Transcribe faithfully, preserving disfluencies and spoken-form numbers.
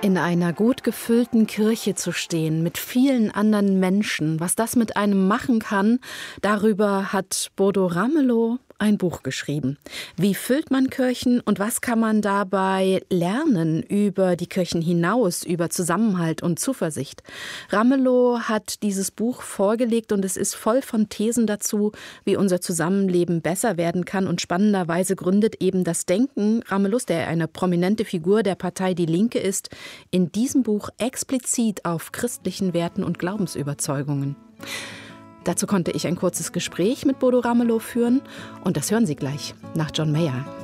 In einer gut gefüllten Kirche zu stehen, mit vielen anderen Menschen, was das mit einem machen kann, darüber hat Bodo Ramelow ein Buch geschrieben. Wie füllt man Kirchen und was kann man dabei lernen über die Kirchen hinaus, über Zusammenhalt und Zuversicht? Ramelow hat dieses Buch vorgelegt und es ist voll von Thesen dazu, wie unser Zusammenleben besser werden kann. Und spannenderweise gründet eben das Denken Ramelows, der eine prominente Figur der Partei Die Linke ist, in diesem Buch explizit auf christlichen Werten und Glaubensüberzeugungen. Dazu konnte ich ein kurzes Gespräch mit Bodo Ramelow führen und das hören Sie gleich nach John Mayer.